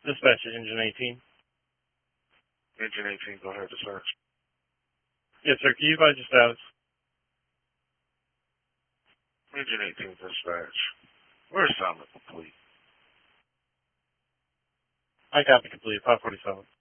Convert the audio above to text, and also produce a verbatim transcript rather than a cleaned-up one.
Dispatch to Engine eighteen. Engine eighteen, go ahead, dispatch. Yes, sir. Can you advise your status? Engine eighteen, dispatch. Where's assignment complete? I copy complete. five forty-seven.